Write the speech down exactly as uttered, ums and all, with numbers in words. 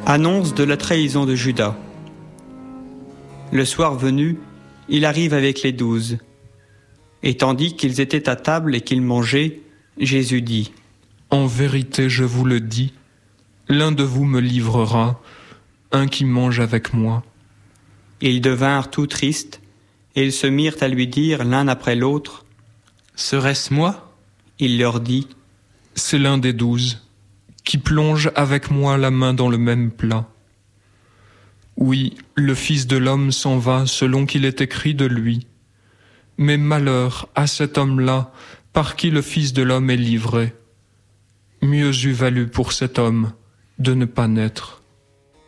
Annonce de la trahison de Judas. Le soir venu, il arrive avec les douze. Et tandis qu'ils étaient à table et qu'ils mangeaient, Jésus dit : En vérité, je vous le dis, l'un de vous me livrera, un qui mange avec moi. Ils devinrent tout tristes, et ils se mirent à lui dire l'un après l'autre : Serait-ce moi ? Il leur dit : C'est l'un des douze, qui plonge avec moi la main dans le même plat. Oui, le Fils de l'homme s'en va selon qu'il est écrit de lui. Mais malheur à cet homme-là, par qui le Fils de l'homme est livré. Mieux eût valu pour cet homme de ne pas naître.